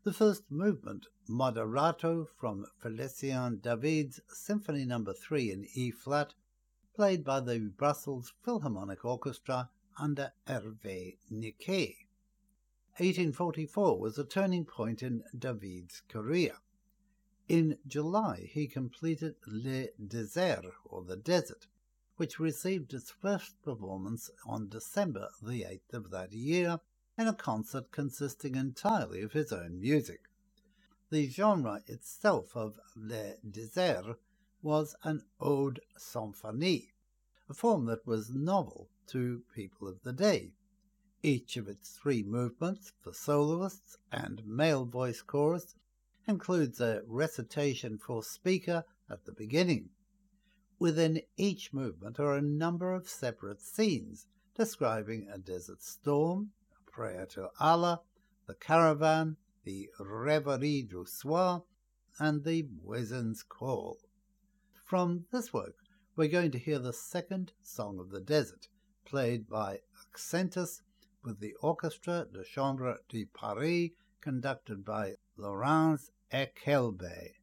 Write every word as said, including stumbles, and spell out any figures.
The first movement, Moderato from Félicien David's Symphony Number three in E-flat, played by the Brussels Philharmonic Orchestra under Hervé Niquet. eighteen forty-four was a turning point in David's career. In July, he completed Le Désert, or The Desert, which received its first performance on December the eighth of that year, in a concert consisting entirely of his own music. The genre itself of Le Désert was an ode symphonie, a form that was novel to people of the day. Each of its three movements for soloists and male voice chorus includes a recitation for speaker at the beginning. Within each movement are a number of separate scenes describing a desert storm, a prayer to Allah, the caravan, the Rêverie du Soir, and the Muezzin's Call. From this work, we're going to hear the second Song of the Desert, played by Accentus with the Orchestre de Chambre de Paris, conducted by Laurence Ekelbe.